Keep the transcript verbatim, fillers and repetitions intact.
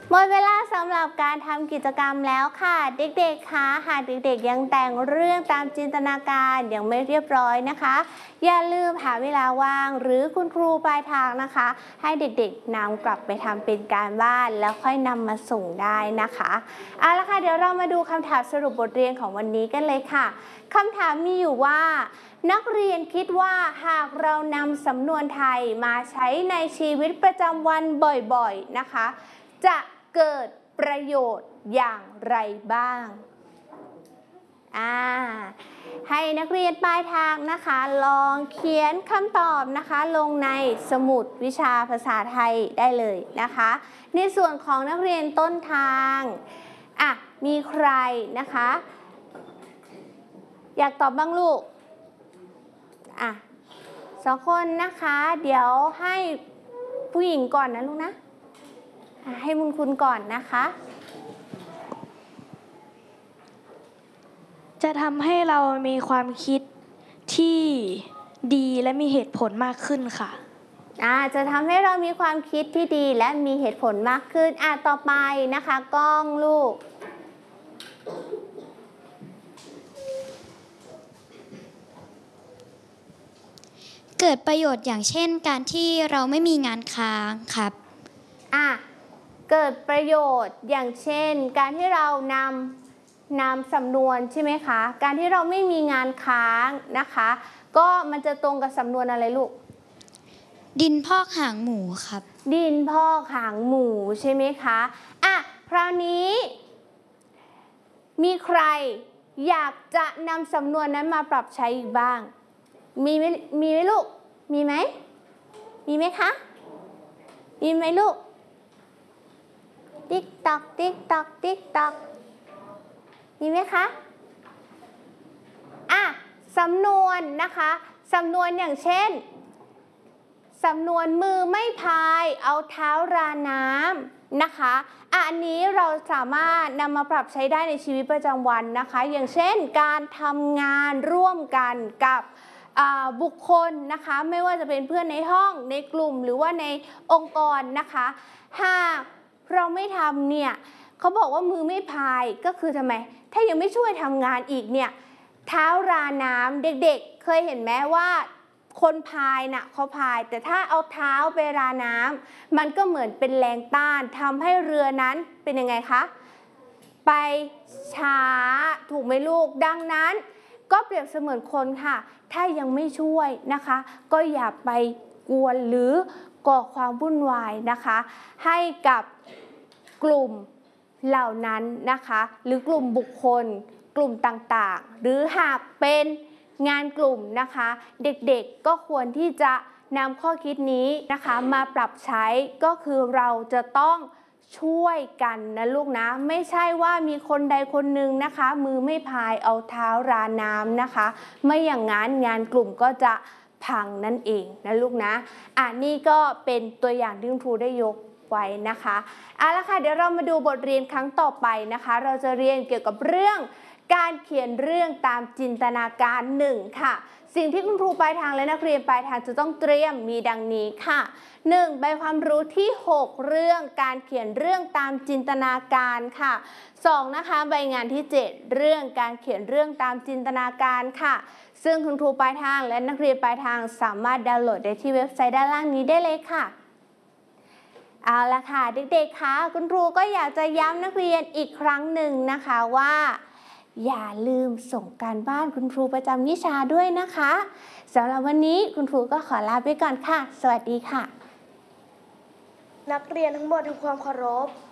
หมดเวลาสำหรับการทำกิจกรรมแล้วค่ะเด็กๆคะหากเด็กๆยังแต่งเรื่องตามจินตนาการยังไม่เรียบร้อยนะคะอย่าลืมหาเวลาว่างหรือคุณครูปลายทางนะคะให้เด็กๆนำกลับไปทำเป็นการบ้านแล้วค่อยนำมาส่งได้นะคะเอาละค่ะเดี๋ยวเรามาดูคำถามสรุปบทเรียนของวันนี้กันเลยค่ะคำถามมีอยู่ว่านักเรียนคิดว่าหากเรานำสำนวนไทยมาใช้ในชีวิตประจำวันบ่อยๆนะคะจะเกิดประโยชน์อย่างไรบ้างอ่าให้นักเรียนปลายทางนะคะลองเขียนคำตอบนะคะลงในสมุดวิชาภาษาไทยได้เลยนะคะในส่วนของนักเรียนต้นทางอ่ะมีใครนะคะอยากตอบบ้างลูกอ่ะสองคนนะคะเดี๋ยวให้ผู้หญิงก่อนนะลูกนะให้มุนคุณก่อนนะคะจะทำให้เรามีความคิดที่ดีและมีเหตุผลมากขึ้นค่ะอ่าจะทำให้เรามีความคิดที่ดีและมีเหตุผลมากขึ้นอ่ะต่อไปนะคะกล้องลูกเกิดประโยชน์อย่างเช่นการที่เราไม่มีงานค้างครับอ่ะเกิดประโยชน์อย่างเช่นการที่เรานำนำสำนวนใช่ไหมคะการที่เราไม่มีงานค้างนะคะก็มันจะตรงกับสำนวนอะไรลูกดินพอกหางหมูครับดินพอกหางหมูใช่ไหมคะอ่ะคราวนี้มีใครอยากจะนำสำนวนนั้นมาปรับใช้อีกบ้างมีไหมมีไหมลูกมีไหมมีไหมคะมีไหมลูกติ๊กตอกติ๊กตอกติ๊กตอกมีไหมคะอ่ะสำนวนนะคะสำนวนอย่างเช่นสำนวนมือไม่พายเอาเท้าราน้ำนะคะอะอันนี้เราสามารถนำมาปรับใช้ได้ในชีวิตประจำวันนะคะอย่างเช่นการทำงานร่วมกันกับบุคคลนะคะไม่ว่าจะเป็นเพื่อนในห้องในกลุ่มหรือว่าในองค์กรนะคะหากเราไม่ทำเนี่ยเขาบอกว่ามือไม่พายก็คือทำไมถ้ายังไม่ช่วยทำงานอีกเนี่ยเท้าราน้ำเด็กๆเคยเห็นไหมว่าคนพายน่ะเขาพายแต่ถ้าเอาเท้าไปราน้ำมันก็เหมือนเป็นแรงต้านทำให้เรือนั้นเป็นยังไงคะไปช้าถูกไหมลูกดังนั้นก็เปรียบเสมือนคนค่ะถ้ายังไม่ช่วยนะคะก็อย่าไปกวนหรือก่อความวุ่นวายนะคะให้กับกลุ่มเหล่านั้นนะคะหรือกลุ่มบุคคลกลุ่มต่างๆหรือหากเป็นงานกลุ่มนะคะเด็กๆก็ควรที่จะนำข้อคิดนี้นะคะมาปรับใช้ก็คือเราจะต้องช่วยกันนะลูกนะไม่ใช่ว่ามีคนใดคนหนึ่งนะคะมือไม่พายเอาเท้าราน้ำนะคะไม่อย่างนั้นงานกลุ่มก็จะพังนั่นเองนะลูกนะอ่ะนี่ก็เป็นตัวอย่างที่คุณครูได้ยกไว้นะคะเอาละค่ะเดี๋ยวเรามาดูบทเรียนครั้งต่อไปนะคะเราจะเรียนเกี่ยวกับเรื่องการเขียนเรื่องตามจินตนาการหนึ่งค่ะสิ่งที่คุณครูปลายทางและนักเรียนปลายทางจะต้องเตรียมมีดังนี้ค่ะหนึ่งใบความรู้ที่หกเรื่องการเขียนเรื่องตามจินตนาการค่ะสองนะคะใบงานที่เจ็ดเรื่องการเขียนเรื่องตามจินตนาการค่ะซึ่งคุณครูปลายทางและนักเรียนปลายทางสามารถดาวน์โหลดได้ที่เว็บไซต์ด้านล่างนี้ได้เลยค่ะเอาละค่ะเด็กๆคะคุณครูก็อยากจะย้ำนักเรียนอีกครั้งหนึ่งนะคะว่าอย่าลืมส่งการบ้านคุณครูประจำวิชาด้วยนะคะสำหรับวันนี้คุณครูก็ขอลาไปก่อนค่ะสวัสดีค่ะนักเรียนทั้งหมดทำความเคารพ